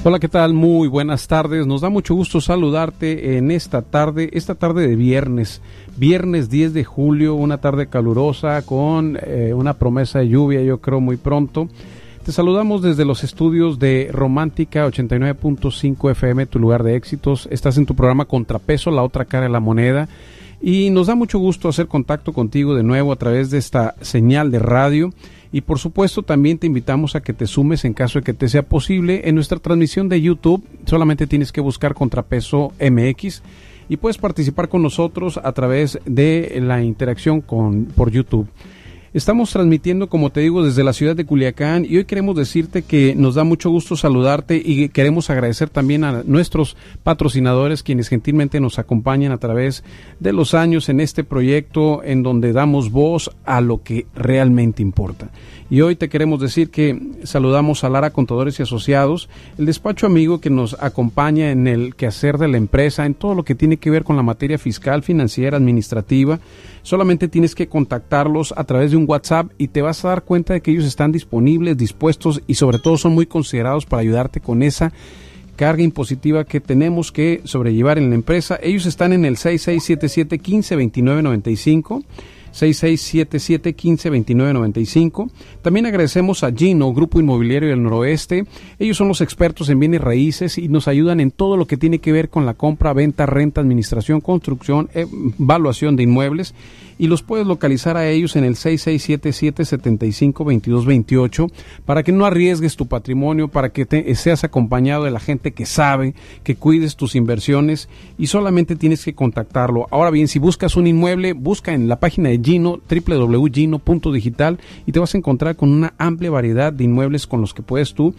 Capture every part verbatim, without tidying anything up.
Hola, ¿qué tal? Muy buenas tardes. Nos da mucho gusto saludarte en esta tarde, esta tarde de viernes, viernes diez de julio, una tarde calurosa con eh, una promesa de lluvia, yo creo muy pronto. Te saludamos desde los estudios de Romántica ochenta y nueve punto cinco F M, tu lugar de éxitos. Estás en tu programa Contrapeso, la otra cara de la moneda. Y nos da mucho gusto hacer contacto contigo de nuevo a través de esta señal de radio. Y por supuesto también te invitamos a que te sumes en caso de que te sea posible en nuestra transmisión de YouTube. Solamente tienes que buscar Contrapeso M X y puedes participar con nosotros a través de la interacción con por YouTube. Estamos transmitiendo, como te digo, desde la ciudad de Culiacán y hoy queremos decirte que nos da mucho gusto saludarte y queremos agradecer también a nuestros patrocinadores quienes gentilmente nos acompañan a través de los años en este proyecto en donde damos voz a lo que realmente importa. Y hoy te queremos decir que saludamos a Lara Contadores y Asociados, el despacho amigo que nos acompaña en el quehacer de la empresa, en todo lo que tiene que ver con la materia fiscal, financiera, administrativa. Solamente tienes que contactarlos a través de un WhatsApp y te vas a dar cuenta de que ellos están disponibles, dispuestos y sobre todo son muy considerados para ayudarte con esa carga impositiva que tenemos que sobrellevar en la empresa. Ellos están en el seis seis siete siete, uno cinco dos nueve nueve cinco, seis seis siete siete, uno cinco dos nueve nueve cinco. También agradecemos a Gino, Grupo Inmobiliario del Noroeste. Ellos son los expertos en bienes raíces y nos ayudan en todo lo que tiene que ver con la compra, venta, renta, administración, construcción, evaluación de inmuebles. Y los puedes localizar a ellos en el seis seis siete siete, siete cinco, dos dos dos ocho para que no arriesgues tu patrimonio, para que te, seas acompañado de la gente que sabe, que cuides tus inversiones y solamente tienes que contactarlo. Ahora bien, si buscas un inmueble, busca en la página de Gino, doble u doble u doble u punto gino punto digital y te vas a encontrar con una amplia variedad de inmuebles con los que puedes tú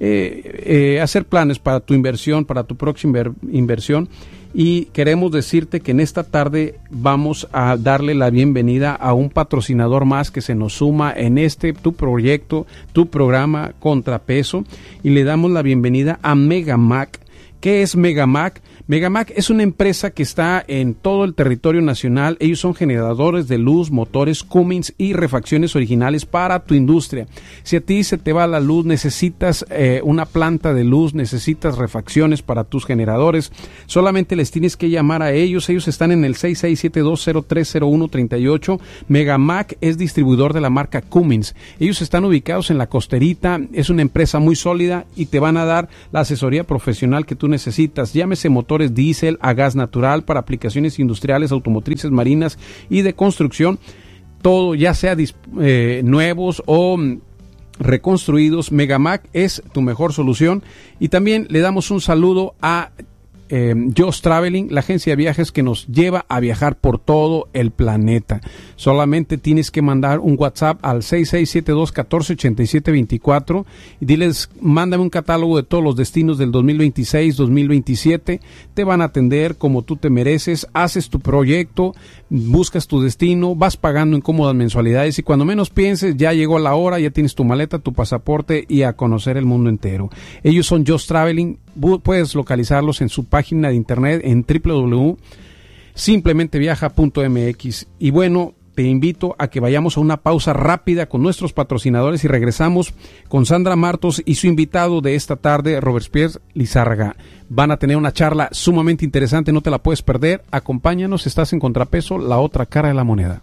eh, eh, hacer planes para tu inversión, para tu próxima inver- inversión. Y queremos decirte que en esta tarde vamos a darle la bienvenida a un patrocinador más que se nos suma en este tu proyecto, tu programa Contrapeso, y le damos la bienvenida a Megamac. ¿Qué es Megamac? Megamac es una empresa que está en todo el territorio nacional. Ellos son generadores de luz, motores, Cummins y refacciones originales para tu industria. Si a ti se te va la luz, necesitas eh, una planta de luz, necesitas refacciones para tus generadores, solamente les tienes que llamar a ellos. Ellos están en el seis seis siete dos cero tres cero uno tres ocho. Megamac es distribuidor de la marca Cummins. Ellos están ubicados en La Costerita, es una empresa muy sólida y te van a dar la asesoría profesional que tú necesitas. Llámese motores diésel a gas natural para aplicaciones industriales, automotrices, marinas y de construcción, todo ya sea eh, nuevos o reconstruidos. Megamac es tu mejor solución. Y también le damos un saludo a Eh, Just Traveling, la agencia de viajes que nos lleva a viajar por todo el planeta. Solamente tienes que mandar un WhatsApp al seis seis siete dos, uno cuatro, ocho siete dos cuatro y diles, mándame un catálogo de todos los destinos del dos mil veintiséis, dos mil veintisiete. Te van a atender como tú te mereces. Haces tu proyecto, buscas tu destino, vas pagando en cómodas mensualidades y cuando menos pienses ya llegó la hora, ya tienes tu maleta, tu pasaporte y a conocer el mundo entero. Ellos son Just Traveling. Puedes localizarlos en su página de internet en doble u doble u doble u punto simplemente viaja punto m x. Y bueno, te invito a que vayamos a una pausa rápida con nuestros patrocinadores y regresamos con Sandra Martos y su invitado de esta tarde, Robespierre Lizárraga. Van a tener una charla sumamente interesante, no te la puedes perder. Acompáñanos, estás en Contrapeso, la otra cara de la moneda.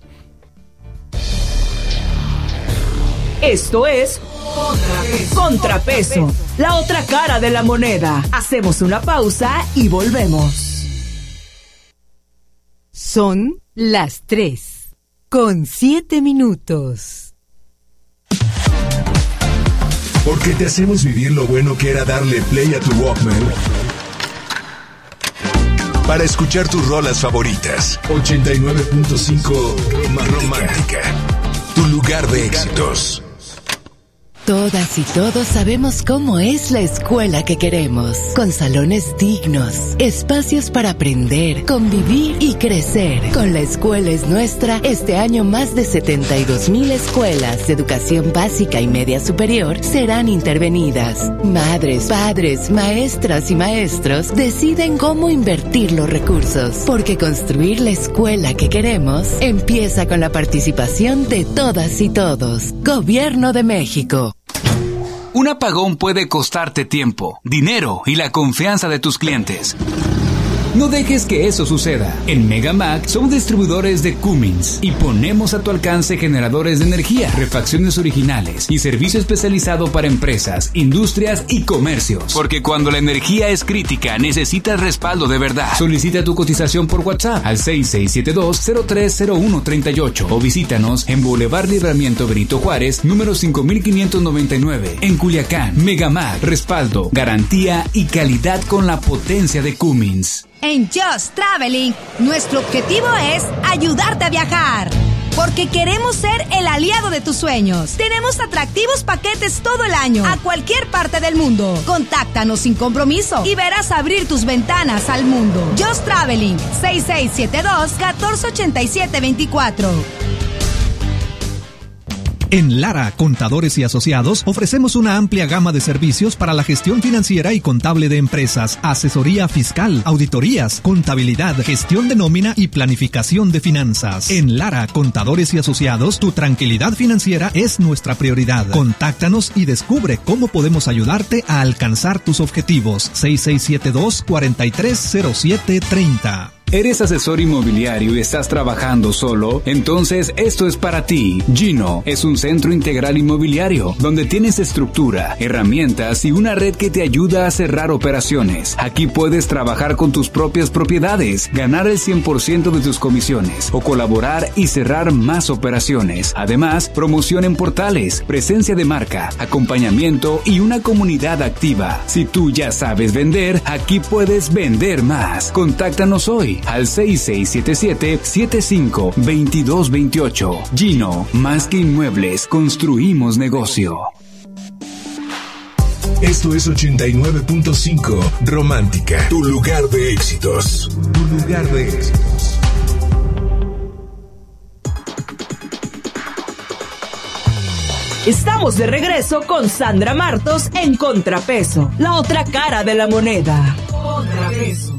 Esto es Contrapeso, la otra cara de la moneda. Hacemos una pausa y volvemos. Son las tres con siete minutos. Porque te hacemos vivir lo bueno que era darle play a tu Walkman para escuchar tus rolas favoritas. ochenta y nueve punto cinco más romántica, tu lugar de éxitos. Todas y todos sabemos cómo es la escuela que queremos, con salones dignos, espacios para aprender, convivir y crecer. Con La Escuela es Nuestra, este año más de setenta y dos mil escuelas de educación básica y media superior serán intervenidas. Madres, padres, maestras y maestros deciden cómo invertir los recursos, porque construir la escuela que queremos empieza con la participación de todas y todos. Gobierno de México. Un apagón puede costarte tiempo, dinero y la confianza de tus clientes. No dejes que eso suceda. En Megamac somos distribuidores de Cummins y ponemos a tu alcance generadores de energía, refacciones originales y servicio especializado para empresas, industrias y comercios. Porque cuando la energía es crítica, necesitas respaldo de verdad. Solicita tu cotización por WhatsApp al seis seis siete dos, cero tres cero uno tres ocho o visítanos en Boulevard Libramiento Benito Juárez, número cinco mil quinientos noventa y nueve, en Culiacán. Megamac, respaldo, garantía y calidad con la potencia de Cummins. En Just Traveling, nuestro objetivo es ayudarte a viajar, porque queremos ser el aliado de tus sueños. Tenemos atractivos paquetes todo el año, a cualquier parte del mundo. Contáctanos sin compromiso y verás abrir tus ventanas al mundo. Just Traveling, seis seis siete dos, uno cuatro ocho siete dos cuatro. En Lara, Contadores y Asociados, ofrecemos una amplia gama de servicios para la gestión financiera y contable de empresas, asesoría fiscal, auditorías, contabilidad, gestión de nómina y planificación de finanzas. En Lara, Contadores y Asociados, tu tranquilidad financiera es nuestra prioridad. Contáctanos y descubre cómo podemos ayudarte a alcanzar tus objetivos. seis seis siete dos, cuatro tres cero siete tres cero. ¿Eres asesor inmobiliario y estás trabajando solo? Entonces esto es para ti. Gino es un centro integral inmobiliario donde tienes estructura, herramientas y una red que te ayuda a cerrar operaciones. Aquí puedes trabajar con tus propias propiedades, ganar el cien por ciento de tus comisiones o colaborar y cerrar más operaciones. Además, promoción en portales, presencia de marca, acompañamiento y una comunidad activa. Si tú ya sabes vender, aquí puedes vender más. Contáctanos hoy al seis seis siete siete, siete cinco dos dos dos ocho. Gino, más que inmuebles, construimos negocio. Esto es ochenta y nueve punto cinco Romántica, tu lugar de éxitos. Tu lugar de éxitos. Estamos de regreso con Sandra Martos en Contrapeso, la otra cara de la moneda. Contrapeso.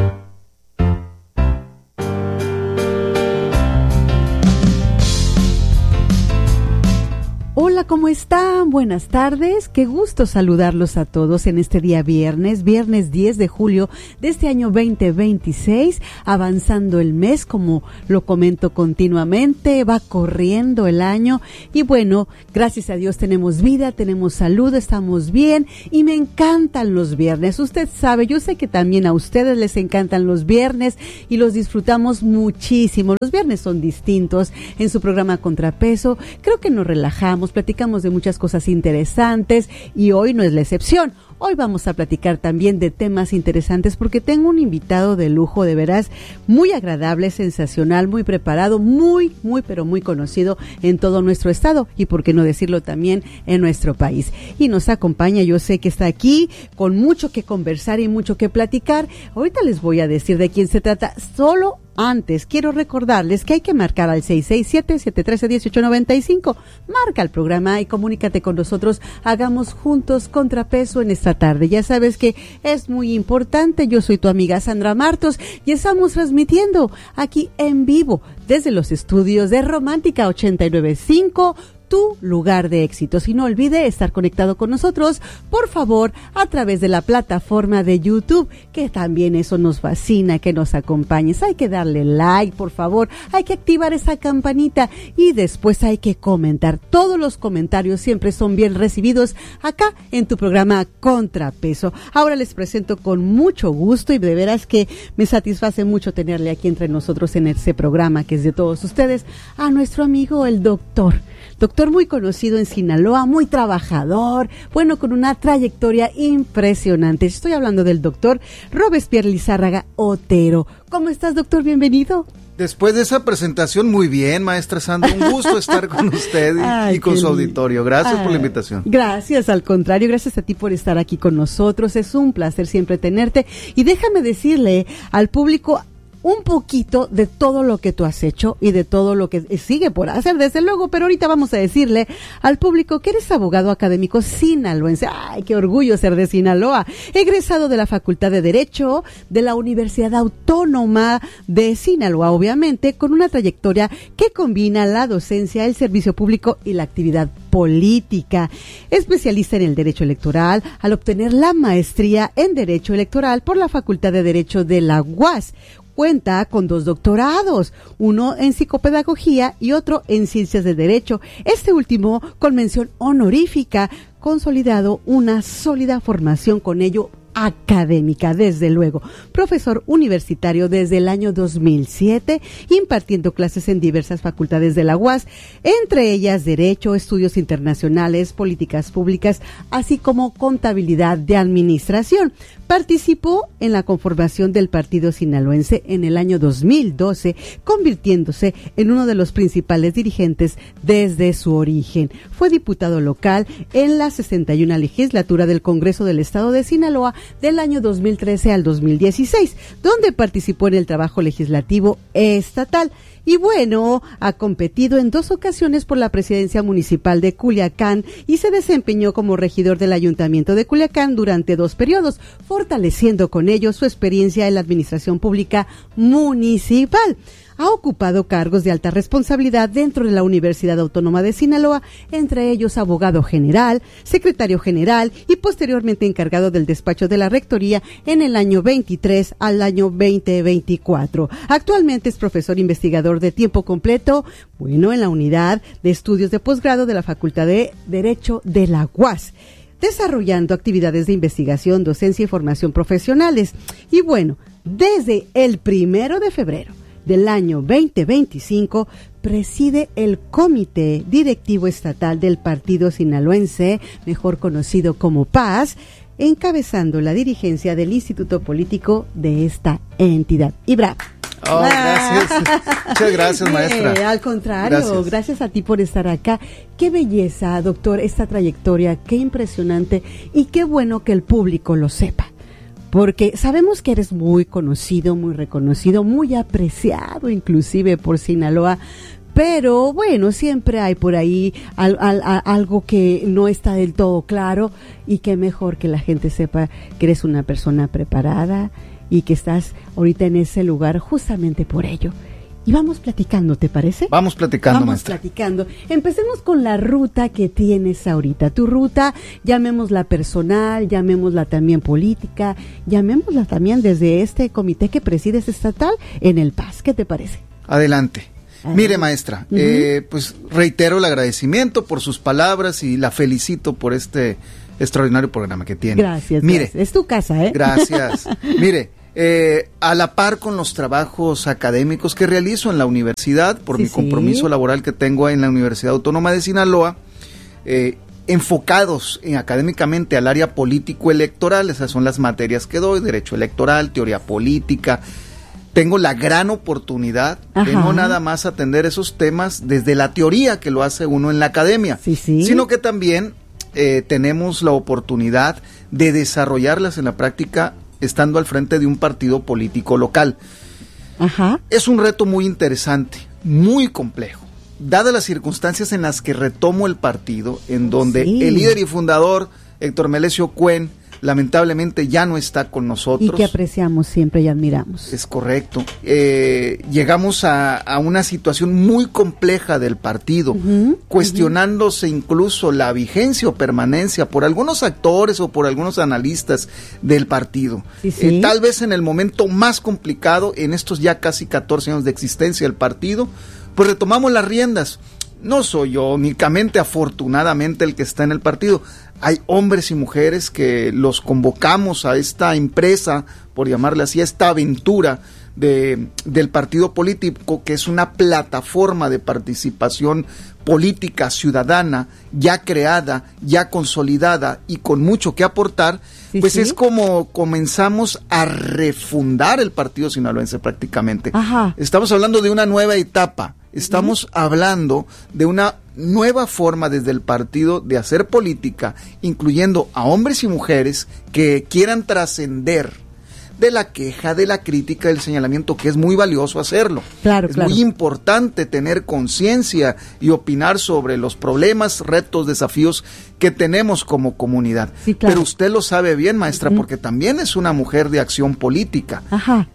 Hola, ¿cómo están? Buenas tardes. Qué gusto saludarlos a todos en este día viernes, viernes diez de julio de este año veinte veintiséis, avanzando el mes, como lo comento continuamente, va corriendo el año y bueno, gracias a Dios tenemos vida, tenemos salud, estamos bien y me encantan los viernes. Usted sabe, yo sé que también a ustedes les encantan los viernes y los disfrutamos muchísimo. Los viernes son distintos en su programa Contrapeso. Creo que nos relajamos, platicamos de muchas cosas interesantes y hoy no es la excepción. Hoy vamos a platicar también de temas interesantes porque tengo un invitado de lujo, de veras, muy agradable, sensacional, muy preparado, muy, muy, pero muy conocido en todo nuestro estado y por qué no decirlo también en nuestro país. Y nos acompaña, yo sé que está aquí con mucho que conversar y mucho que platicar. Ahorita les voy a decir de quién se trata, solo antes quiero recordarles que hay que marcar al seis seis siete, siete uno tres, uno ocho nueve cinco. Marca el programa y comunícate con nosotros. Hagamos juntos Contrapeso en esta tarde. Ya sabes que es muy importante. Yo soy tu amiga Sandra Martos y estamos transmitiendo aquí en vivo desde los estudios de Romántica ochenta y nueve punto cinco. Tu lugar de éxitos. Y no olvide estar conectado con nosotros, por favor, a través de la plataforma de YouTube, que también eso nos fascina, que nos acompañes. Hay que darle like, por favor, hay que activar esa campanita y después hay que comentar. Todos los comentarios siempre son bien recibidos acá en tu programa Contrapeso. Ahora les presento con mucho gusto y de veras que me satisface mucho tenerle aquí entre nosotros en ese programa que es de todos ustedes, a nuestro amigo el doctor. Doctor muy conocido en Sinaloa, muy trabajador, bueno, con una trayectoria impresionante. Estoy hablando del doctor Robespierre Lizárraga Otero. ¿Cómo estás, doctor? Bienvenido. Después de esa presentación, muy bien, maestra Sandra, un gusto estar con usted y, Ay, y con su auditorio. Gracias Ay, por la invitación. Gracias, al contrario, gracias a ti por estar aquí con nosotros. Es un placer siempre tenerte. Y déjame decirle al público un poquito de todo lo que tú has hecho y de todo lo que sigue por hacer, desde luego, pero ahorita vamos a decirle al público que eres abogado académico sinaloense. ¡Ay, qué orgullo ser de Sinaloa! Egresado de la Facultad de Derecho de la Universidad Autónoma de Sinaloa, obviamente, con una trayectoria que combina la docencia, el servicio público y la actividad política. Especialista en el derecho electoral, al obtener la maestría en derecho electoral por la Facultad de Derecho de la U A S. Cuenta con dos doctorados, uno en psicopedagogía y otro en ciencias de derecho, este último con mención honorífica, consolidado una sólida formación con ello académica, desde luego. Profesor universitario desde el año dos mil siete, impartiendo clases en diversas facultades de la U A S, entre ellas Derecho, Estudios Internacionales, Políticas Públicas, así como Contabilidad de Administración. Participó en la conformación del Partido Sinaloense en el año dos mil doce, convirtiéndose en uno de los principales dirigentes desde su origen. Fue diputado local en la sesenta y una legislatura del Congreso del Estado de Sinaloa del año dos mil trece al dos mil dieciséis, donde participó en el trabajo legislativo estatal. Y bueno, ha competido en dos ocasiones por la presidencia municipal de Culiacán y se desempeñó como regidor del Ayuntamiento de Culiacán durante dos periodos, fortaleciendo con ello su experiencia en la administración pública municipal. Ha ocupado cargos de alta responsabilidad dentro de la Universidad Autónoma de Sinaloa, entre ellos abogado general, secretario general y posteriormente encargado del despacho de la rectoría en el año veintitrés al año veinte veinticuatro. Actualmente es profesor investigador de tiempo completo, bueno, en la unidad de estudios de posgrado de la Facultad de Derecho de la U A S, desarrollando actividades de investigación, docencia y formación profesionales. Y bueno, desde el primero de febrero del año veinte veinticinco, preside el Comité Directivo Estatal del Partido Sinaloense, mejor conocido como P A S, encabezando la dirigencia del Instituto Político de esta entidad. Y bravo. Oh, gracias. Muchas gracias, maestra. Eh, al contrario, gracias. gracias a ti por estar acá. Qué belleza, doctor, esta trayectoria, qué impresionante y qué bueno que el público lo sepa. Porque sabemos que eres muy conocido, muy reconocido, muy apreciado inclusive por Sinaloa, pero bueno, siempre hay por ahí al, al, a, algo que no está del todo claro y que mejor que la gente sepa que eres una persona preparada y que estás ahorita en ese lugar justamente por ello. Y vamos platicando, ¿te parece? Vamos platicando, Vamos maestra. platicando. Empecemos con la ruta que tienes ahorita. Tu ruta, llamémosla personal, llamémosla también política, llamémosla también desde este comité que presides estatal en el P A S. ¿Qué te parece? Adelante. Adelante. Mire, maestra, uh-huh. eh, pues reitero el agradecimiento por sus palabras y la felicito por este extraordinario programa que tiene. Gracias. Mire, gracias. Es tu casa, ¿eh? Gracias. Mire. Eh, a la par con los trabajos académicos que realizo en la universidad, por sí, mi compromiso sí. laboral que tengo en la Universidad Autónoma de Sinaloa, eh, enfocados en, académicamente al área político-electoral, esas son las materias que doy, derecho electoral, teoría política. Tengo la gran oportunidad Ajá. de no nada más atender esos temas desde la teoría que lo hace uno en la academia, sí, sí. sino que también eh, tenemos la oportunidad de desarrollarlas en la práctica estando al frente de un partido político local. Ajá. Es un reto muy interesante, muy complejo, dadas las circunstancias en las que retomo el partido, en donde sí. el líder y fundador, Héctor Melesio Cuen, lamentablemente ya no está con nosotros. Y que apreciamos siempre y admiramos. Es correcto. Eh, llegamos a, a una situación muy compleja del partido, uh-huh, cuestionándose uh-huh. incluso la vigencia o permanencia por algunos actores o por algunos analistas del partido. Sí, sí. Eh, tal vez en el momento más complicado, en estos ya casi catorce años de existencia del partido, pues retomamos las riendas. No soy yo únicamente, afortunadamente, el que está en el partido. Hay hombres y mujeres que los convocamos a esta empresa, por llamarle así, a esta aventura de, del partido político, que es una plataforma de participación política ciudadana, ya creada, ya consolidada y con mucho que aportar, sí, pues sí. es como comenzamos a refundar el partido sinaloense prácticamente. Ajá. Estamos hablando de una nueva etapa. Estamos hablando de una nueva forma desde el partido de hacer política, incluyendo a hombres y mujeres que quieran trascender de la queja, de la crítica, del señalamiento, que es muy valioso hacerlo. Claro, es claro. muy importante tener conciencia y opinar sobre los problemas, retos, desafíos que tenemos como comunidad. Sí, claro. Pero usted lo sabe bien, maestra, uh-huh. porque también es una mujer de acción política. Ajá.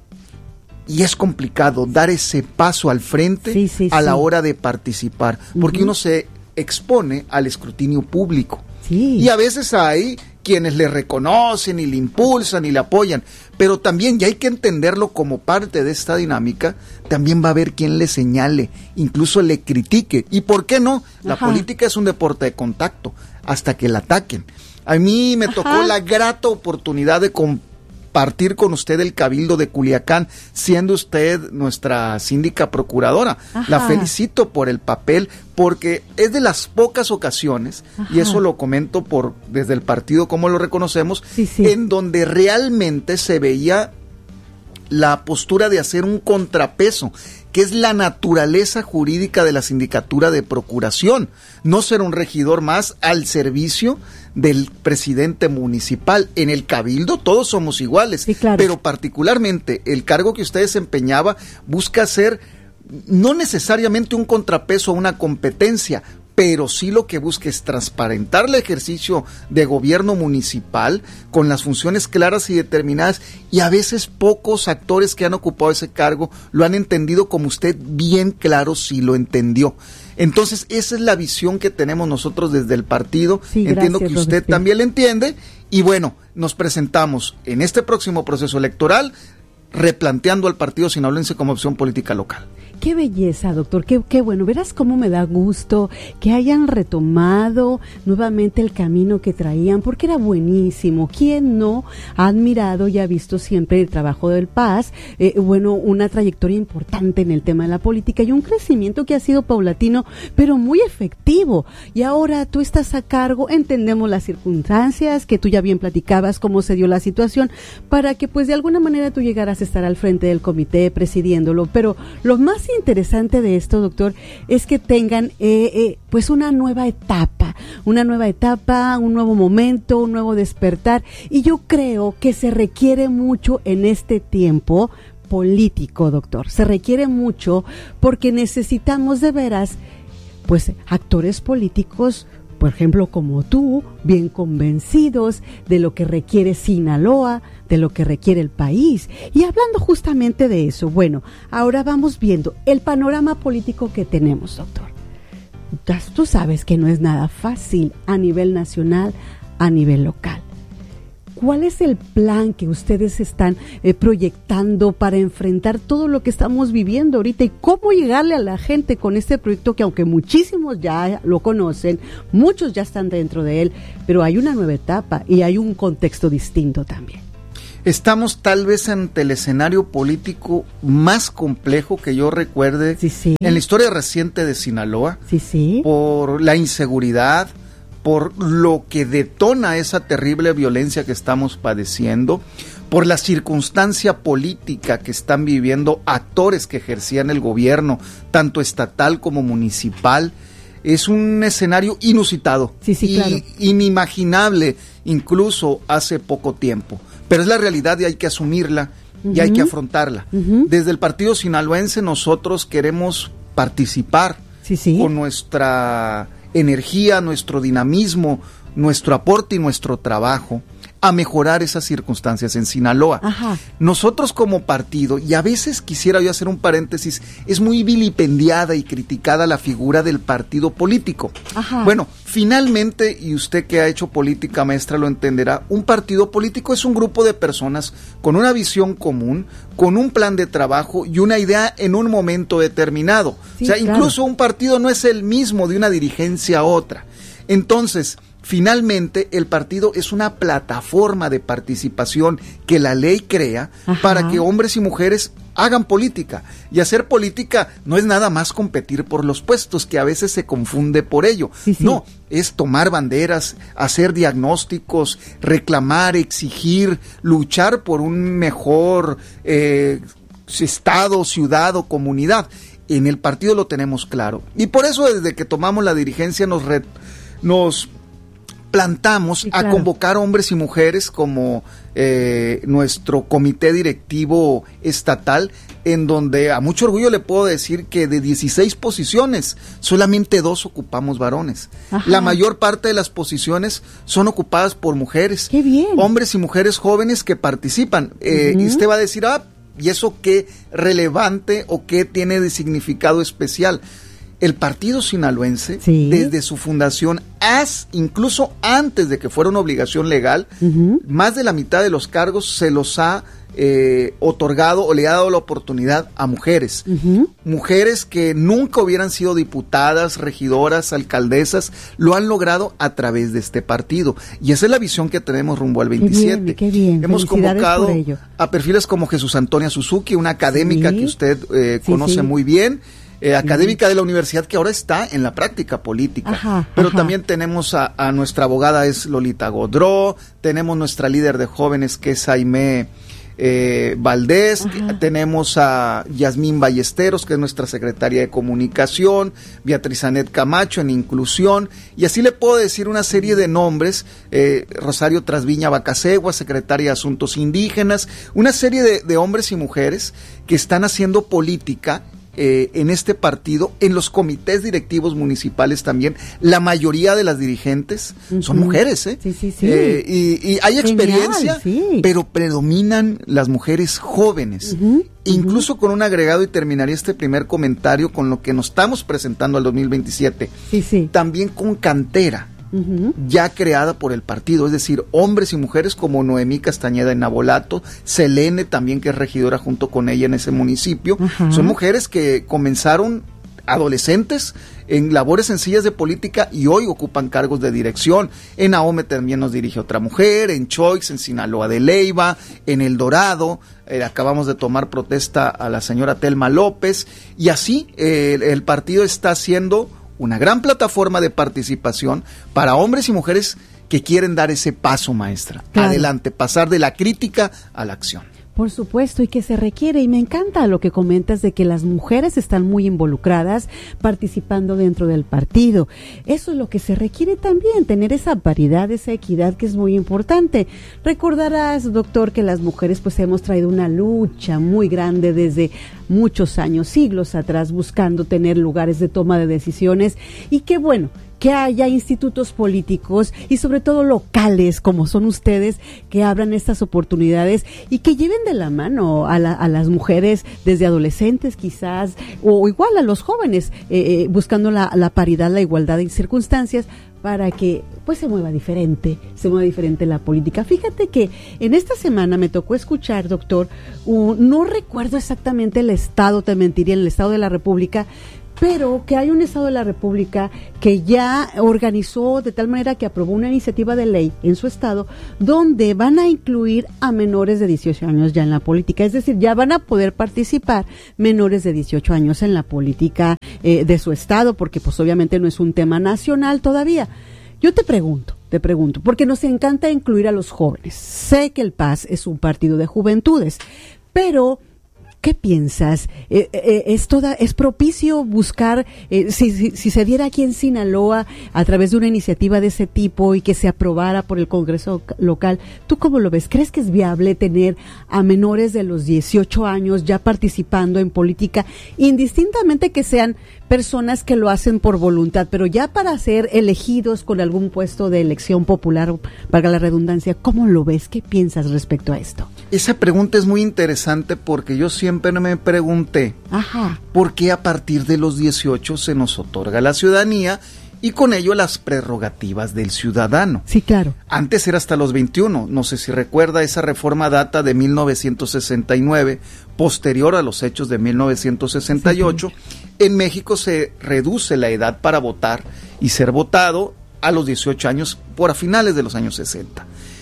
Y es complicado dar ese paso al frente sí, sí, a sí. la hora de participar, porque uh-huh. uno se expone al escrutinio público. Sí. Y a veces hay quienes le reconocen y le impulsan y le apoyan, pero también, y hay que entenderlo como parte de esta dinámica, también va a haber quien le señale, incluso le critique. ¿Y por qué no? La Ajá. política es un deporte de contacto, hasta que la ataquen. A mí me tocó Ajá. la grata oportunidad de compartir con usted el Cabildo de Culiacán, siendo usted nuestra síndica procuradora. Ajá. La felicito por el papel, porque es de las pocas ocasiones, Ajá. y eso lo comento por desde el partido como lo reconocemos, Sí, sí. en donde realmente se veía la postura de hacer un contrapeso, que es la naturaleza jurídica de la sindicatura de procuración, no ser un regidor más al servicio del presidente municipal. En el cabildo todos somos iguales, Sí, claro. pero particularmente el cargo que usted desempeñaba busca ser no necesariamente un contrapeso o una competencia, pero sí lo que busca es transparentar el ejercicio de gobierno municipal con las funciones claras y determinadas, y a veces pocos actores que han ocupado ese cargo lo han entendido como usted bien claro sí lo entendió. Entonces esa es la visión que tenemos nosotros desde el partido. Sí, entiendo gracias, que usted Robespierre. también lo entiende, y bueno, nos presentamos en este próximo proceso electoral replanteando al partido sinaloense como opción política local. Qué belleza, doctor, qué, qué bueno. Verás cómo me da gusto que hayan retomado nuevamente el camino que traían, porque era buenísimo. ¿Quién no ha admirado y ha visto siempre el trabajo del P A S? Eh, bueno, una trayectoria importante en el tema de la política y un crecimiento que ha sido paulatino, pero muy efectivo. Y ahora tú estás a cargo, entendemos las circunstancias, que tú ya bien platicabas cómo se dio la situación, para que pues de alguna manera tú llegaras a estar al frente del comité presidiéndolo. Pero lo más interesante de esto, doctor, es que tengan eh, eh, pues una nueva etapa, una nueva etapa, un nuevo momento, un nuevo despertar, y yo creo que se requiere mucho en este tiempo político, doctor, se requiere mucho porque necesitamos de veras pues actores políticos, por ejemplo, como tú, bien convencidos de lo que requiere Sinaloa, de lo que requiere el país. Y hablando justamente de eso, bueno, ahora vamos viendo el panorama político que tenemos, doctor. Tú sabes que no es nada fácil a nivel nacional, a nivel local. ¿Cuál es el plan que ustedes están eh, proyectando para enfrentar todo lo que estamos viviendo ahorita y cómo llegarle a la gente con este proyecto que aunque muchísimos ya lo conocen, muchos ya están dentro de él, pero hay una nueva etapa y hay un contexto distinto también? Estamos tal vez ante el escenario político más complejo que yo recuerde sí, sí. en la historia reciente de Sinaloa, sí, sí. por la inseguridad, por lo que detona esa terrible violencia que estamos padeciendo, por la circunstancia política que están viviendo actores que ejercían el gobierno, tanto estatal como municipal. Es un escenario inusitado, sí, sí, y claro. inimaginable incluso hace poco tiempo, pero es la realidad y hay que asumirla y uh-huh. hay que afrontarla. Uh-huh. Desde el partido sinaloense nosotros queremos participar sí, sí. con nuestra energía, nuestro dinamismo, nuestro aporte y nuestro trabajo a mejorar esas circunstancias en Sinaloa. Ajá. Nosotros como partido, y a veces quisiera yo hacer un paréntesis, es muy vilipendiada y criticada la figura del partido político. Ajá. Bueno, finalmente, y usted que ha hecho política, maestra, lo entenderá, un partido político es un grupo de personas con una visión común, con un plan de trabajo y una idea en un momento determinado. Sí, o sea, claro. Incluso un partido no es el mismo de una dirigencia a otra. Entonces, finalmente, el partido es una plataforma de participación que la ley crea Ajá. para que hombres y mujeres hagan política. Y hacer política no es nada más competir por los puestos, que a veces se confunde por ello. Sí, sí. No, es tomar banderas, hacer diagnósticos, reclamar, exigir, luchar por un mejor eh, estado, ciudad o comunidad. En el partido lo tenemos claro. Y por eso desde que tomamos la dirigencia nos... Re, nos plantamos sí, claro. a convocar hombres y mujeres como eh, nuestro comité directivo estatal, en donde a mucho orgullo le puedo decir que de dieciséis posiciones, solamente dos ocupamos varones. Ajá. La mayor parte de las posiciones son ocupadas por mujeres. ¡Qué bien! Hombres y mujeres jóvenes que participan. Eh, uh-huh. Y usted va a decir, ah, ¿y eso qué relevante o qué tiene de significado especial? el partido sinaloense, sí, desde su fundación, as, incluso antes de que fuera una obligación legal, uh-huh, más de la mitad de los cargos se los ha eh, otorgado o le ha dado la oportunidad a mujeres. Uh-huh. Mujeres que nunca hubieran sido diputadas, regidoras, alcaldesas, lo han logrado a través de este partido. Y esa es la visión que tenemos rumbo al veintisiete. Qué bien, qué bien. Hemos convocado a perfiles como Jesús Antonia Suzuki, una académica, sí, que usted eh, sí, conoce sí. muy bien. Eh, académica de la universidad que ahora está en la práctica política, ajá, pero ajá. también tenemos a, a nuestra abogada es Lolita Godró, tenemos nuestra líder de jóvenes que es Jaime eh, Valdés, ajá. tenemos a Yasmín Ballesteros, que es nuestra secretaria de comunicación, Beatriz Anet Camacho en inclusión, y así le puedo decir una serie de nombres, eh, Rosario Trasviña Bacasegua, secretaria de Asuntos Indígenas, una serie de, de hombres y mujeres que están haciendo política Eh, en este partido, en los comités directivos municipales también, la mayoría de las dirigentes uh-huh. son mujeres, ¿eh? Sí, sí, sí. Eh, y, y hay Genial, experiencia, sí. pero predominan las mujeres jóvenes. Uh-huh. Incluso uh-huh. con un agregado, y terminaría este primer comentario con lo que nos estamos presentando al dos mil veintisiete, sí, sí. también con cantera. Uh-huh. ya creada por el partido, es decir, hombres y mujeres como Noemí Castañeda en Nabolato, Selene también, que es regidora junto con ella en ese municipio, uh-huh. son mujeres que comenzaron adolescentes en labores sencillas de política y hoy ocupan cargos de dirección. En Ahome también nos dirige otra mujer, en Choix, en Sinaloa de Leiva, en El Dorado, eh, acabamos de tomar protesta a la señora Telma López, y así eh, el, el partido está haciendo una gran plataforma de participación para hombres y mujeres que quieren dar ese paso, maestra. Claro. Adelante, pasar de la crítica a la acción. Por supuesto, y que se requiere, y me encanta lo que comentas de que las mujeres están muy involucradas participando dentro del partido. Eso es lo que se requiere también, tener esa paridad, esa equidad que es muy importante. Recordarás, doctor, que las mujeres pues hemos traído una lucha muy grande desde muchos años, siglos atrás, buscando tener lugares de toma de decisiones, y qué bueno que haya institutos políticos y sobre todo locales como son ustedes, que abran estas oportunidades y que lleven de la mano a, la, a las mujeres desde adolescentes quizás, o igual a los jóvenes, eh, buscando la, la paridad, la igualdad en circunstancias, para que pues se mueva diferente, se mueva diferente la política. Fíjate que en esta semana me tocó escuchar, doctor, uh, no recuerdo exactamente el estado, te mentiría, en el estado de la República, pero que hay un estado de la República que ya organizó de tal manera que aprobó una iniciativa de ley en su estado donde van a incluir a menores de dieciocho años ya en la política, es decir, ya van a poder participar menores de dieciocho años en la política eh, de su estado, porque pues obviamente no es un tema nacional todavía. Yo te pregunto, te pregunto, porque nos encanta incluir a los jóvenes. Sé que el P A S es un partido de juventudes, pero ¿qué piensas? Eh, eh, ¿Es toda, es propicio buscar, eh, si, si, si se diera aquí en Sinaloa a través de una iniciativa de ese tipo y que se aprobara por el Congreso local? ¿Tú cómo lo ves? ¿Crees que es viable tener a menores de los dieciocho años ya participando en política, indistintamente que sean personas que lo hacen por voluntad, pero ya para ser elegidos con algún puesto de elección popular, valga la redundancia? ¿Cómo lo ves? ¿Qué piensas respecto a esto? Esa pregunta es muy interesante porque yo siempre me pregunté, Ajá. ¿por qué a partir de los dieciocho se nos otorga la ciudadanía y con ello las prerrogativas del ciudadano? Sí, claro. Antes era hasta los veintiuno, no sé si recuerda, esa reforma data de mil novecientos sesenta y nueve, posterior a los hechos de mil novecientos sesenta y ocho. Sí, en México se reduce la edad para votar y ser votado a los dieciocho años por a finales de los años sesenta.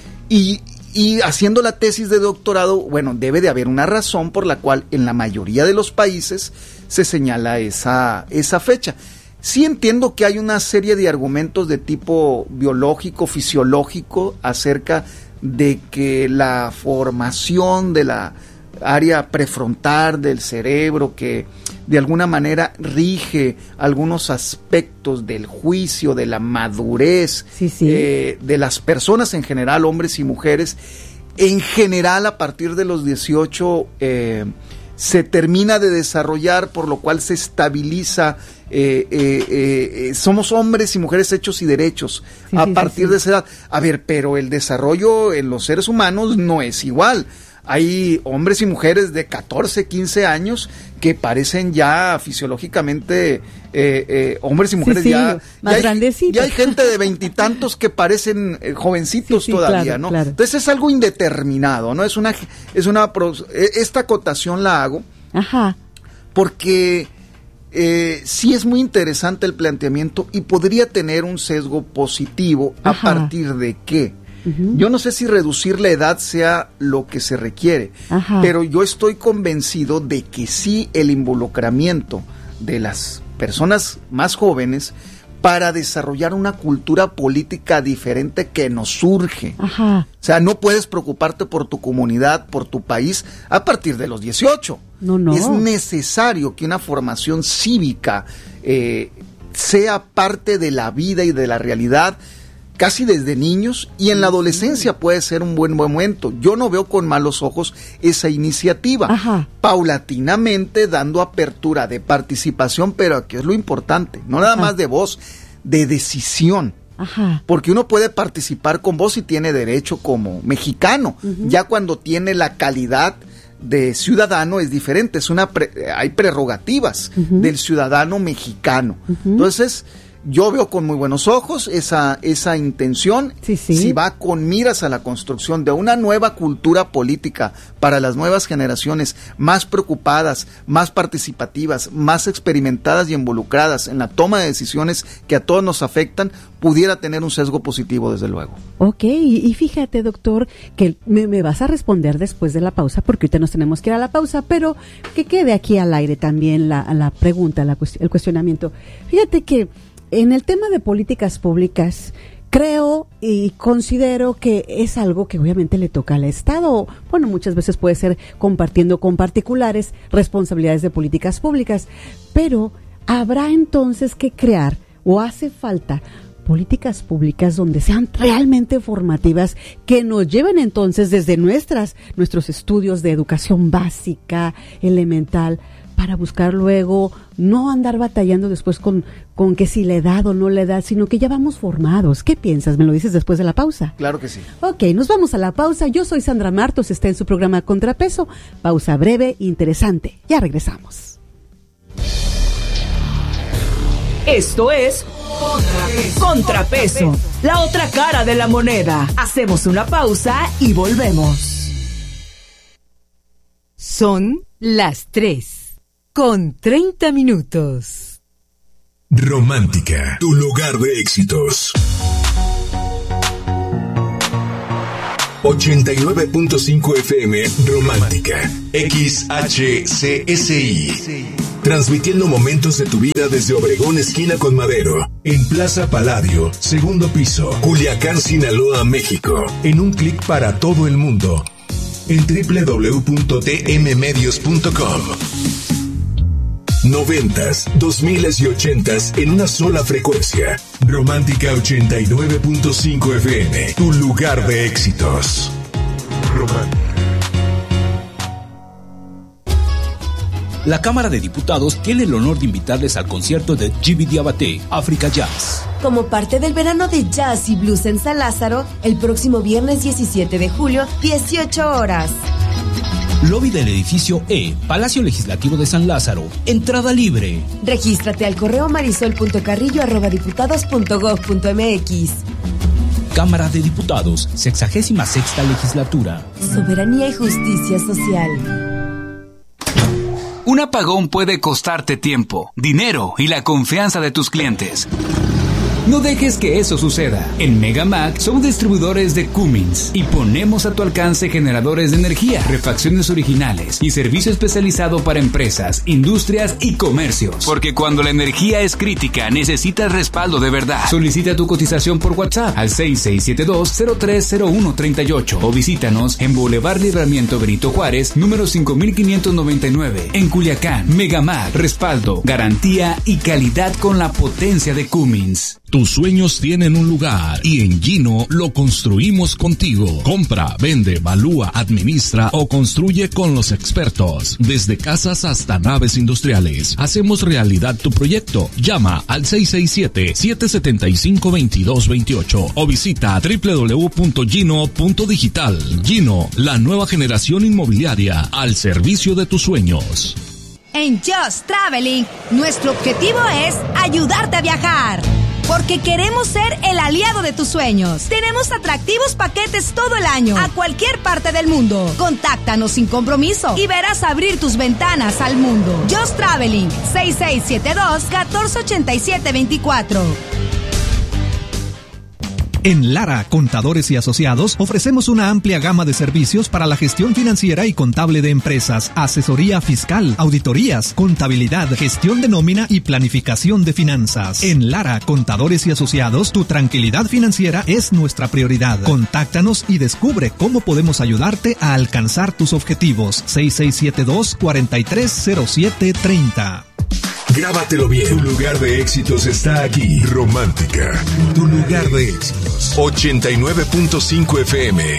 Y Y haciendo la tesis de doctorado, bueno, debe de haber una razón por la cual en la mayoría de los países se señala esa, esa fecha. Sí entiendo que hay una serie de argumentos de tipo biológico, fisiológico, acerca de que la formación de la área prefrontal del cerebro, que de alguna manera rige algunos aspectos del juicio, de la madurez, sí, sí. Eh, de las personas en general, hombres y mujeres, en general a partir de los dieciocho eh, se termina de desarrollar, por lo cual se estabiliza, eh, eh, eh, somos hombres y mujeres hechos y derechos sí, a sí, partir sí, sí. de esa edad. A ver, pero el desarrollo en los seres humanos no es igual. hay hombres y mujeres de catorce, quince años que parecen ya fisiológicamente eh, eh, hombres y mujeres sí, sí, ya, más ya, hay, grandecitos. ya hay gente de veintitantos que parecen eh, jovencitos sí, sí, todavía, claro, ¿no? Claro. Entonces es algo indeterminado, ¿no? Es una, es una, esta acotación la hago Ajá. porque eh, sí es muy interesante el planteamiento y podría tener un sesgo positivo. Ajá. ¿A partir de qué? Uh-huh. Yo no sé si reducir la edad sea lo que se requiere, Ajá. pero yo estoy convencido de que sí el involucramiento de las personas más jóvenes para desarrollar una cultura política diferente que nos surge. Ajá. O sea, no puedes preocuparte por tu comunidad, por tu país a partir de los dieciocho. No, no. Es necesario que una formación cívica eh, sea parte de la vida y de la realidad casi desde niños, y en la adolescencia puede ser un buen momento. Yo no veo con malos ojos esa iniciativa. Ajá. Paulatinamente dando apertura de participación, pero aquí es lo importante, no nada Ajá. más de voz, de decisión. Ajá. Porque uno puede participar con voz y tiene derecho como mexicano. Uh-huh. Ya cuando tiene la calidad de ciudadano es diferente, es una pre- hay prerrogativas uh-huh. del ciudadano mexicano. Uh-huh. Entonces, yo veo con muy buenos ojos esa, esa intención, sí, sí. si va con miras a la construcción de una nueva cultura política para las nuevas generaciones, más preocupadas, más participativas, más experimentadas y involucradas en la toma de decisiones que a todos nos afectan, pudiera tener un sesgo positivo, desde luego. Ok, y fíjate, doctor, que me, me vas a responder después de la pausa, porque ahorita nos tenemos que ir a la pausa, pero que quede aquí al aire también la, la pregunta, la, el cuestionamiento. Fíjate que en el tema de políticas públicas, creo y considero que es algo que obviamente le toca al Estado. Bueno, muchas veces puede ser compartiendo con particulares responsabilidades de políticas públicas, pero habrá entonces que crear, o hace falta, políticas públicas donde sean realmente formativas, que nos lleven entonces desde nuestras, nuestros estudios de educación básica, elemental, para buscar luego, no andar batallando después con, con que si le da o no le da, sino que ya vamos formados. ¿Qué piensas? ¿Me lo dices después de la pausa? Claro que sí. Ok, nos vamos a la pausa. Yo soy Sandra Martos, está en su programa Contrapeso. Pausa breve, interesante. Ya regresamos. Esto es Contrapeso. Contrapeso, la otra cara de la moneda. Hacemos una pausa y volvemos. Son las tres. Con treinta minutos. Romántica, tu lugar de éxitos. ochenta y nueve punto cinco F M Romántica. X H C S I. Transmitiendo momentos de tu vida desde Obregón, esquina con Madero. En Plaza Palladio, segundo piso. Culiacán, Sinaloa, México. En un clic para todo el mundo. En doble u doble u doble u punto t m medios punto com. Noventas, dos miles y ochentas en una sola frecuencia. Romántica ochenta y nueve punto cinco F M, tu lugar de éxitos. Romántica. La Cámara de Diputados tiene el honor de invitarles al concierto de G B Diabaté, Africa Jazz. Como parte del verano de jazz y blues en San Lázaro, el próximo viernes diecisiete de julio, dieciocho horas. Lobby del edificio E, Palacio Legislativo de San Lázaro. Entrada libre. Regístrate al correo marisol punto carrillo arroba diputados punto gob punto mx. Cámara de Diputados, sexagésima sexta legislatura. Soberanía y justicia social. Un apagón puede costarte tiempo, dinero y la confianza de tus clientes. No dejes que eso suceda. En Megamac somos distribuidores de Cummins y ponemos a tu alcance generadores de energía, refacciones originales y servicio especializado para empresas, industrias y comercios. Porque cuando la energía es crítica, necesitas respaldo de verdad. Solicita tu cotización por WhatsApp al seis seis siete dos, cero tres cero uno tres ocho o visítanos en Boulevard Libramiento Benito Juárez, número cinco mil quinientos noventa y nueve. En Culiacán, Megamac, respaldo, garantía y calidad con la potencia de Cummins. Tus sueños tienen un lugar y en Gino lo construimos contigo. Compra, vende, valúa, administra o construye con los expertos. Desde casas hasta naves industriales. Hacemos realidad tu proyecto. Llama al seis seis siete, siete siete cinco, dos dos dos ocho o visita doble u doble u doble u punto gino punto digital. Gino, la nueva generación inmobiliaria al servicio de tus sueños. En Just Traveling, nuestro objetivo es ayudarte a viajar. Porque queremos ser el aliado de tus sueños. Tenemos atractivos paquetes todo el año, a cualquier parte del mundo. Contáctanos sin compromiso y verás abrir tus ventanas al mundo. Just Traveling, seis seis siete dos, uno cuatro ocho siete dos cuatro. En Lara, Contadores y Asociados, ofrecemos una amplia gama de servicios para la gestión financiera y contable de empresas, asesoría fiscal, auditorías, contabilidad, gestión de nómina y planificación de finanzas. En Lara, Contadores y Asociados, tu tranquilidad financiera es nuestra prioridad. Contáctanos y descubre cómo podemos ayudarte a alcanzar tus objetivos. seis seis siete dos, cuatro tres cero siete tres cero. Grábatelo bien. Tu lugar de éxitos está aquí. Romántica. Tu lugar de éxitos. ochenta y nueve punto cinco F M.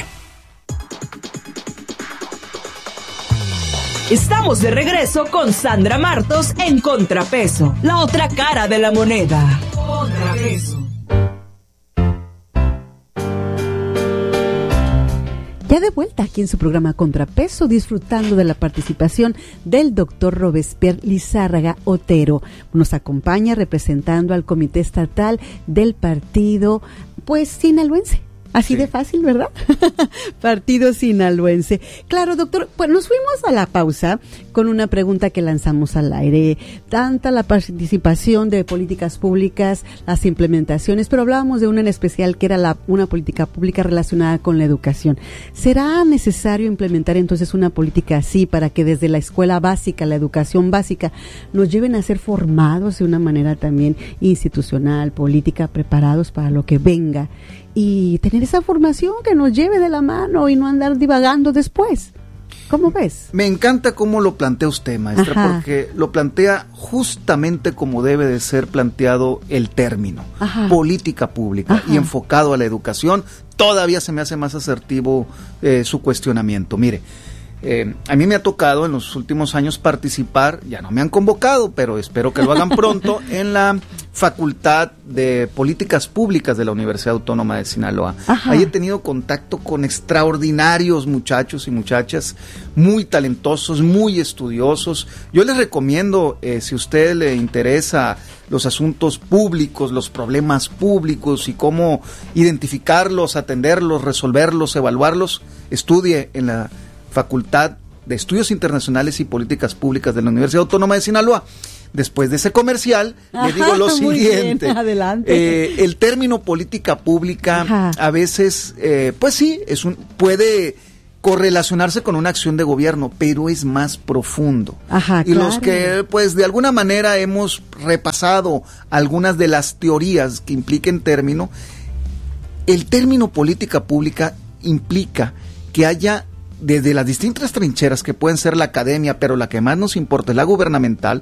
Estamos de regreso con Sandra Martos en Contrapeso, la otra cara de la moneda. Contrapeso. Ya de vuelta aquí en su programa Contrapeso, disfrutando de la participación del doctor Robespierre Lizárraga Otero. Nos acompaña representando al Comité Estatal del Partido, pues, sinaloense. Así sí. De fácil, ¿verdad? Partido sinaloense. Claro, doctor, pues nos fuimos a la pausa con una pregunta que lanzamos al aire. Tanta la participación de políticas públicas, las implementaciones, pero hablábamos de una en especial que era la, una política pública relacionada con la educación. ¿Será necesario implementar entonces una política así para que desde la escuela básica, la educación básica, nos lleven a ser formados de una manera también institucional, política, preparados para lo que venga? Y tener esa formación que nos lleve de la mano y no andar divagando después. ¿Cómo ves? Me encanta cómo lo plantea usted, maestra, Ajá. porque lo plantea justamente como debe de ser planteado el término. Ajá. Política pública Ajá. y enfocado a la educación. Todavía se me hace más asertivo eh, su cuestionamiento. Mire, Eh, a mí me ha tocado en los últimos años participar, ya no me han convocado, pero espero que lo hagan pronto, en la Facultad de Políticas Públicas de la Universidad Autónoma de Sinaloa. Ajá. Ahí he tenido contacto con extraordinarios muchachos y muchachas, muy talentosos, muy estudiosos. Yo les recomiendo, eh, si a usted le interesa los asuntos públicos, los problemas públicos y cómo identificarlos, atenderlos, resolverlos, evaluarlos, estudie en la Facultad de Estudios Internacionales y Políticas Públicas de la Universidad Autónoma de Sinaloa. Después de ese comercial, Ajá, le digo lo siguiente. Bien, adelante. Eh, el término política pública Ajá. a veces, eh, pues sí, es un, puede correlacionarse con una acción de gobierno, pero es más profundo. Ajá, y claro. los que, pues, de alguna manera hemos repasado algunas de las teorías que impliquen término, el término política pública implica que haya, desde las distintas trincheras que pueden ser la academia, pero la que más nos importa es la gubernamental,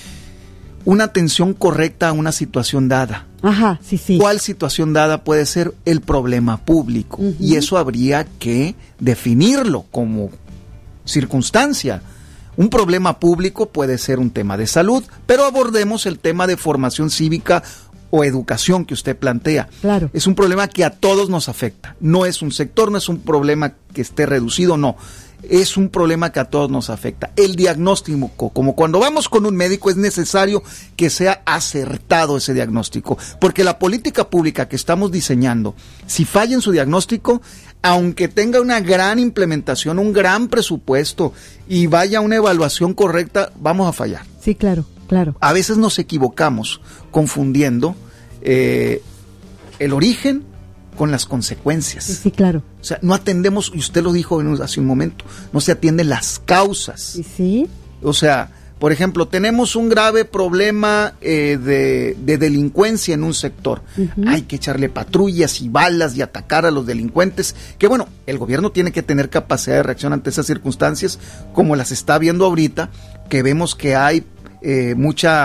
una atención correcta a una situación dada. Ajá, sí, sí. ¿Cuál situación dada puede ser? El problema público. Uh-huh. Y eso habría que definirlo como circunstancia. Un problema público puede ser un tema de salud, pero abordemos el tema de formación cívica o educación que usted plantea. Claro. Es un problema que a todos nos afecta. No es un sector, no es un problema que esté reducido, no. Es un problema que a todos nos afecta. El diagnóstico, como cuando vamos con un médico, es necesario que sea acertado ese diagnóstico, porque la política pública que estamos diseñando, si falla en su diagnóstico, aunque tenga una gran implementación, un gran presupuesto y vaya una evaluación correcta, vamos a fallar. Sí, claro. Claro. A veces nos equivocamos confundiendo eh, el origen con las consecuencias. Sí, sí, claro. O sea, no atendemos, y usted lo dijo hace un momento, no se atienden las causas. Sí, sí. O sea, por ejemplo, tenemos un grave problema eh, de, de delincuencia en un sector. Uh-huh. Hay que echarle patrullas y balas y atacar a los delincuentes, que bueno, el gobierno tiene que tener capacidad de reacción ante esas circunstancias, como las está viendo ahorita, que vemos que hay Eh, mucha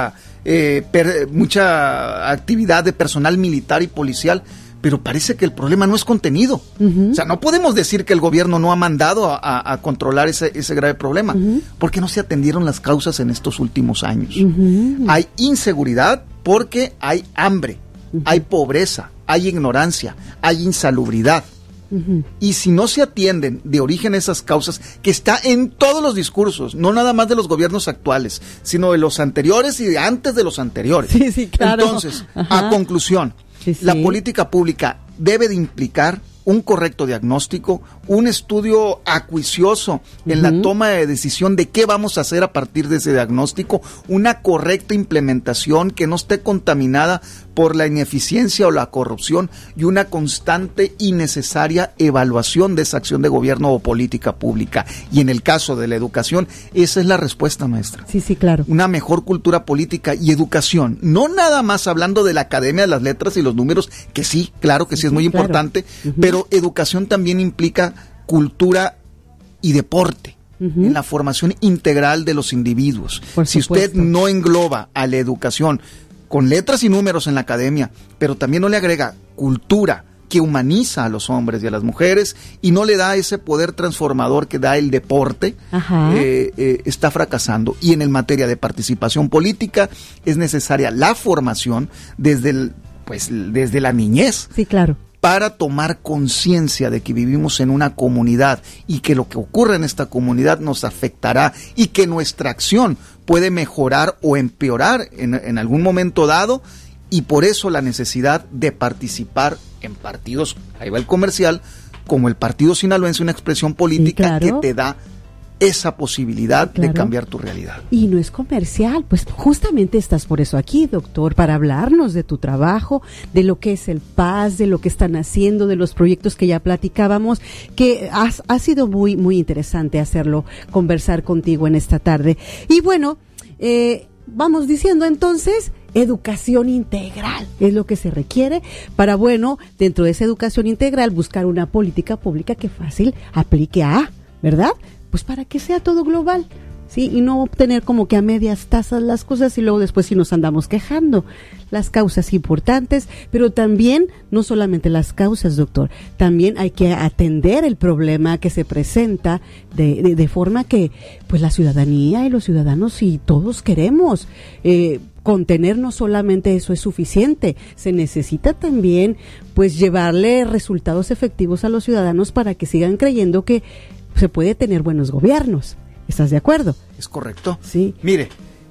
eh, per, mucha actividad de personal militar y policial, pero parece que el problema no es contenido. Uh-huh. O sea, no podemos decir que el gobierno no ha mandado a, a, a controlar ese, ese grave problema, uh-huh. porque no se atendieron las causas en estos últimos años. Uh-huh. Hay inseguridad porque hay hambre, uh-huh. hay pobreza, hay ignorancia, hay insalubridad. Uh-huh. Y si no se atienden de origen esas causas, que está en todos los discursos, no nada más de los gobiernos actuales, sino de los anteriores y de antes de los anteriores. Sí, sí, claro. Entonces, Ajá. a conclusión, sí, sí. la política pública debe de implicar un correcto diagnóstico, un estudio acuicioso en uh-huh. la toma de decisión de qué vamos a hacer a partir de ese diagnóstico, una correcta implementación que no esté contaminada por la ineficiencia o la corrupción y una constante y necesaria evaluación de esa acción de gobierno o política pública. Y en el caso de la educación, esa es la respuesta, maestra. Sí, sí, claro. Una mejor cultura política y educación. No nada más hablando de la Academia de las Letras y los números, que sí, claro que sí, sí es muy claro. importante, uh-huh. pero educación también implica cultura y deporte. Uh-huh. En la formación integral de los individuos. Por si supuesto. Usted no engloba a la educación con letras y números en la academia, pero también no le agrega cultura que humaniza a los hombres y a las mujeres y no le da ese poder transformador que da el deporte, eh, eh, está fracasando. Y en el materia de participación política es necesaria la formación desde el, pues, desde la niñez. Sí, claro. Para tomar conciencia de que vivimos en una comunidad y que lo que ocurre en esta comunidad nos afectará y que nuestra acción puede mejorar o empeorar en, en algún momento dado, y por eso la necesidad de participar en partidos, ahí va el comercial, como el Partido Sinaloense, una expresión política sí, claro. que te da esa posibilidad claro. de cambiar tu realidad. Y no es comercial, pues justamente estás por eso aquí, doctor, para hablarnos de tu trabajo, de lo que es el P A S, de lo que están haciendo, de los proyectos que ya platicábamos, que has, ha sido muy, muy interesante hacerlo, conversar contigo en esta tarde. Y bueno, eh, vamos diciendo entonces, educación integral es lo que se requiere para, bueno, dentro de esa educación integral, buscar una política pública que fácil aplique a, ¿verdad? Pues para que sea todo global, ¿sí? Y no obtener como que a medias tazas las cosas y luego después sí nos andamos quejando. Las causas importantes, pero también, no solamente las causas, doctor, también hay que atender el problema que se presenta de, de, de forma que, pues la ciudadanía y los ciudadanos y todos queremos, eh, contener no solamente eso es suficiente, se necesita también, pues llevarle resultados efectivos a los ciudadanos para que sigan creyendo que se puede tener buenos gobiernos. ¿Estás de acuerdo? Es correcto. Sí. Mire,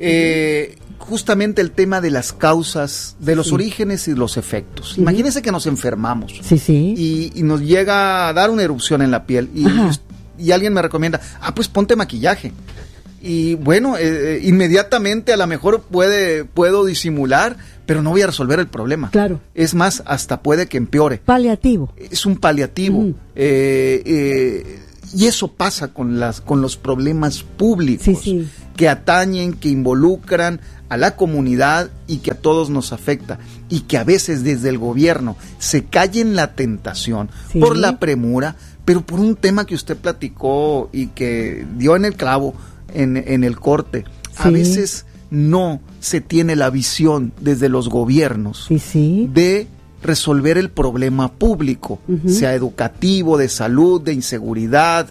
eh, justamente el tema de las causas, de los sí. orígenes y los efectos. Sí. Imagínese que nos enfermamos. Sí, sí. Y, y nos llega a dar una erupción en la piel. Y, y alguien me recomienda, ah, pues ponte maquillaje. Y bueno, eh, inmediatamente a lo mejor puede, puedo disimular, pero no voy a resolver el problema. Claro. Es más, hasta puede que empeore. Paliativo. Es un paliativo. Uh-huh. eh, eh, Y eso pasa con las con los problemas públicos sí, sí. que atañen, que involucran a la comunidad y que a todos nos afecta. Y que a veces desde el gobierno se cae en la tentación sí. por la premura, pero por un tema que usted platicó y que dio en el clavo en, en el corte. Sí. A veces no se tiene la visión desde los gobiernos sí, sí. de resolver el problema público, uh-huh. sea educativo, de salud, de inseguridad,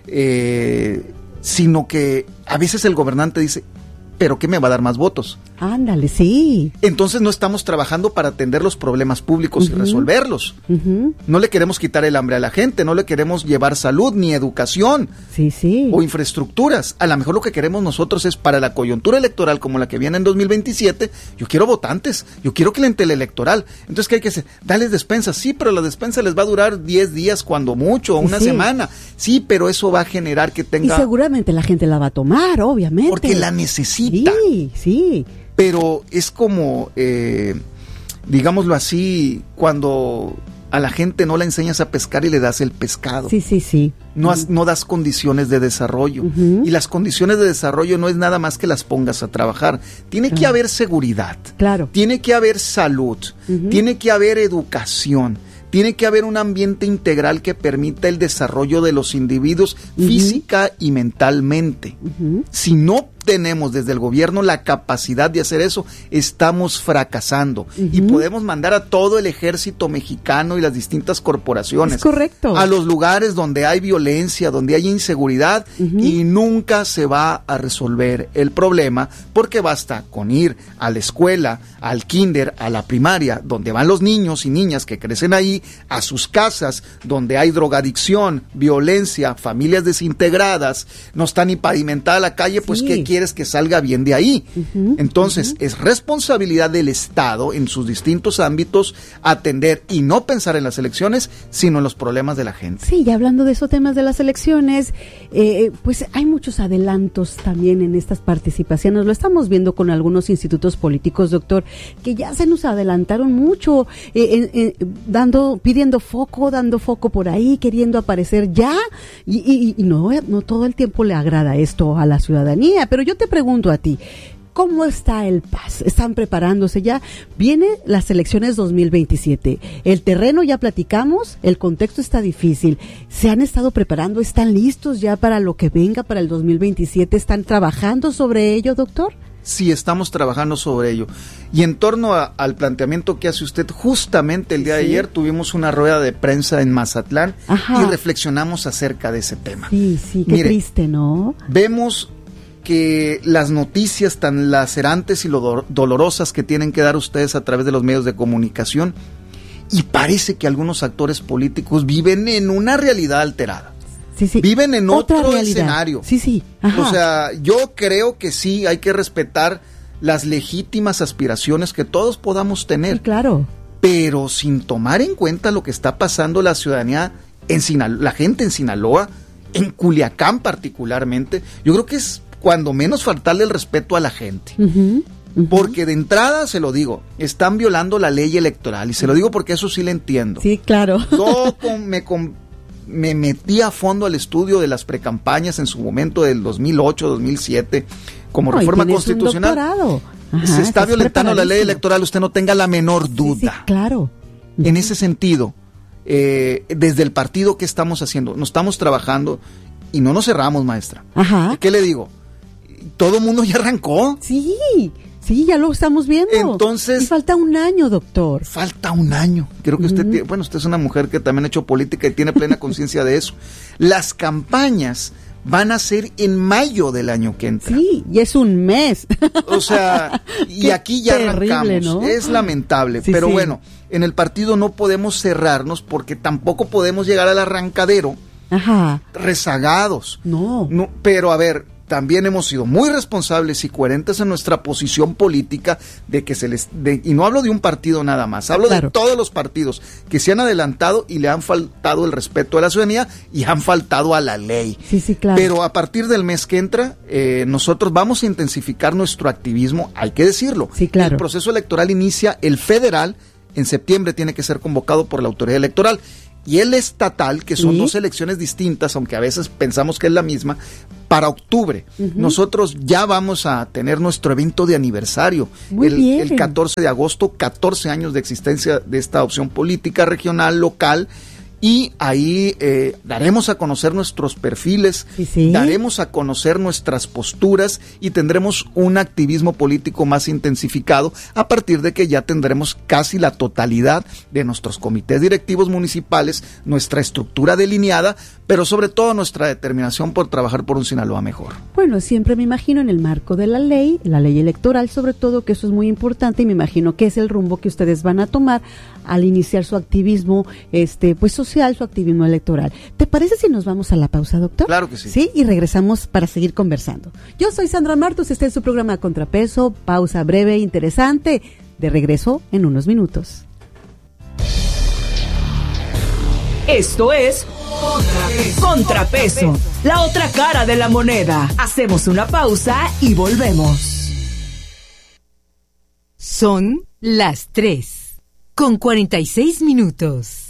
eh, sino que a veces el gobernante dice, ¿pero qué me va a dar más votos? Ándale, sí. Entonces no estamos trabajando para atender los problemas públicos uh-huh. y resolverlos. Uh-huh. No le queremos quitar el hambre a la gente, no le queremos llevar salud ni educación sí, sí. o infraestructuras. A lo mejor lo que queremos nosotros es para la coyuntura electoral como la que viene en dos mil veintisiete, yo quiero votantes, yo quiero clientela electoral. Entonces, ¿qué hay que hacer? Darles despensas. Sí, pero la despensa les va a durar diez días cuando mucho, o una sí. semana. Sí, pero eso va a generar que tenga... Y seguramente la gente la va a tomar, obviamente. Porque la necesita. Sí, sí. Pero es como, eh, digámoslo así, cuando a la gente no la enseñas a pescar y le das el pescado. Sí, sí, sí. No, has, no das condiciones de desarrollo. Uh-huh. Y las condiciones de desarrollo no es nada más que las pongas a trabajar. Tiene claro. que haber seguridad. Claro. Tiene que haber salud. Uh-huh. Tiene que haber educación. Tiene que haber un ambiente integral que permita el desarrollo de los individuos uh-huh. física y mentalmente. Uh-huh. Si no tenemos desde el gobierno la capacidad de hacer eso, estamos fracasando. Uh-huh. Y podemos mandar a todo el ejército mexicano y las distintas corporaciones. Es correcto. A los lugares donde hay violencia, donde hay inseguridad, uh-huh. y nunca se va a resolver el problema, porque basta con ir a la escuela, al kinder, a la primaria, donde van los niños y niñas que crecen ahí, a sus casas, donde hay drogadicción, violencia, familias desintegradas, no está ni pavimentada la calle, pues sí. ¿Qué quieres que salga bien de ahí? Uh-huh, Entonces, uh-huh. es responsabilidad del Estado en sus distintos ámbitos atender y no pensar en las elecciones, sino en los problemas de la gente. Sí, y hablando de esos temas de las elecciones, eh, pues hay muchos adelantos también en estas participaciones. Lo estamos viendo con algunos institutos políticos, doctor, que ya se nos adelantaron mucho, eh, eh, eh, dando, pidiendo foco, dando foco por ahí, queriendo aparecer ya, y, y, y no, no todo el tiempo le agrada esto a la ciudadanía. Pero yo te pregunto a ti, ¿cómo está el P A S? ¿Están preparándose ya? Vienen las elecciones dos mil veintisiete. El terreno ya platicamos, el contexto está difícil. ¿Se han estado preparando? ¿Están listos ya para lo que venga para el dos mil veintisiete? ¿Están trabajando sobre ello, doctor? Sí, estamos trabajando sobre ello. Y en torno a, al planteamiento que hace usted, justamente el día sí. de ayer tuvimos una rueda de prensa en Mazatlán. Ajá. Y reflexionamos acerca de ese tema. Sí, sí, qué Mire, triste, ¿no? Vemos que las noticias tan lacerantes y lo do- dolorosas que tienen que dar ustedes a través de los medios de comunicación, y parece que algunos actores políticos viven en una realidad alterada. Sí, sí. Viven en Otra otro realidad. escenario. Sí, sí. Ajá. O sea, yo creo que sí hay que respetar las legítimas aspiraciones que todos podamos tener. Sí, claro. Pero sin tomar en cuenta lo que está pasando la ciudadanía en Sinaloa, la gente en Sinaloa, en Culiacán particularmente, yo creo que es cuando menos faltarle el respeto a la gente. Uh-huh, uh-huh. Porque de entrada, se lo digo, están violando la ley electoral, y se lo digo porque eso sí le entiendo. Sí, claro. Yo con, me, con, me metí a fondo al estudio de las precampañas en su momento del dos mil ocho, dos mil siete, como no, reforma constitucional. Ajá, se está violentando la ley electoral, usted no tenga la menor duda. Sí, sí, claro. Uh-huh. En ese sentido, eh, desde el partido, ¿qué estamos haciendo? Nos estamos trabajando y no nos cerramos, maestra. Ajá. ¿Qué le digo? Todo el mundo ya arrancó. Sí, sí, ya lo estamos viendo. Entonces, y falta un año, doctor. Falta un año. Creo que uh-huh. usted, tiene, bueno, usted es una mujer que también ha hecho política y tiene plena conciencia de eso. Las campañas van a ser en mayo del año que entra. Sí, y es un mes. O sea, y aquí ya terrible, arrancamos. ¿No? Es lamentable, sí, pero sí. bueno, en el partido no podemos cerrarnos porque tampoco podemos llegar al arrancadero Ajá. rezagados. No. no. Pero a ver, también hemos sido muy responsables y coherentes en nuestra posición política de que se les de, y no hablo de un partido nada más, hablo claro. de todos los partidos que se han adelantado y le han faltado el respeto a la ciudadanía y han faltado a la ley. Sí, sí, claro. Pero a partir del mes que entra, eh, nosotros vamos a intensificar nuestro activismo, hay que decirlo. Sí, claro. El proceso electoral inicia el federal, en septiembre tiene que ser convocado por la autoridad electoral. Y el estatal, que son ¿Sí? dos elecciones distintas, aunque a veces pensamos que es la misma, para octubre. Uh-huh. Nosotros ya vamos a tener nuestro evento de aniversario. Muy el, bien. el catorce de agosto, catorce años de existencia de esta opción política regional, local. Y ahí eh, daremos a conocer nuestros perfiles, sí, sí. daremos a conocer nuestras posturas y tendremos un activismo político más intensificado a partir de que ya tendremos casi la totalidad de nuestros comités directivos municipales, nuestra estructura delineada, pero sobre todo nuestra determinación por trabajar por un Sinaloa mejor. Bueno, siempre me imagino en el marco de la ley, la ley electoral sobre todo, que eso es muy importante, y me imagino que es el rumbo que ustedes van a tomar al iniciar su activismo este pues social, su activismo electoral. ¿Te parece si nos vamos a la pausa, doctor? Claro que sí. Sí, y regresamos para seguir conversando. Yo soy Sandra Martos, este es su programa Contrapeso, pausa breve, interesante, de regreso en unos minutos. Esto es Contrapeso, la otra cara de la moneda. Hacemos una pausa y volvemos. Son las tres con cuarenta y seis minutos.